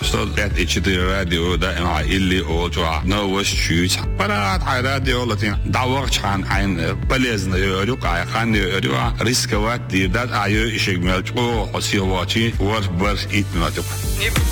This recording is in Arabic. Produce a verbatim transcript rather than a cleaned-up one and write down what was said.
صدقت اتشتري راديو دائما اللي اوتوا نوش شوش برات على راديو لاتين دعوقش عن عين بلزنا يروق على خان يروق ريسكوات دي دات ايو اشيك ملتو حسيواتي وربر ايت ماتو